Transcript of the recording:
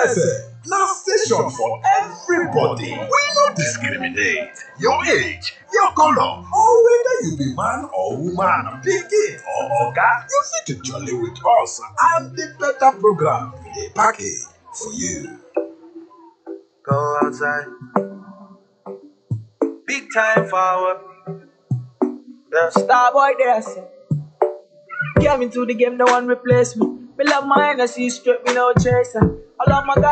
FM na station for everybody. We no discriminate. Your age, your color, or whether you be man or woman, pikin or oga, you fit to jolly with us and the better program we dey package for you. Go outside, big time forward. The star boy there, so came into the game, no one replace me. Me love my energy, straight me no chaser. All of my guys.